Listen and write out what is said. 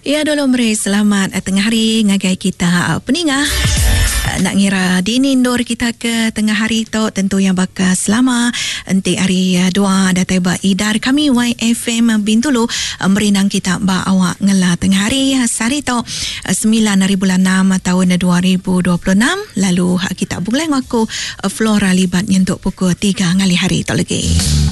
Ya dulu meri selamat tengah hari ngagai kita peningah. Nak ngira dinindur kita ke tengah hari tu tentu yang bakal selama enti hari 2 datai ba idar kami YFM Bintulu merinang kita ba awak ngela tengah hari sari tu 9 hari bulan 6 tahun 2026 lalu kita buleng aku Flora libat nyentuk pukul 3 ngali hari tu lagi.